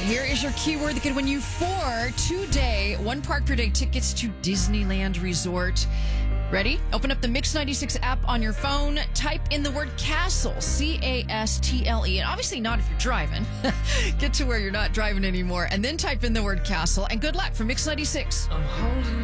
Here is your keyword that could win you 4 two-day, 1 park per day tickets to Disneyland Resort. Ready? Open up the Mix 96 app on your phone. Type in the word castle, C-A-S-T-L-E. And obviously not if you're driving. Get to where you're not driving anymore. And then type in the word castle. And good luck from Mix 96. I'm holding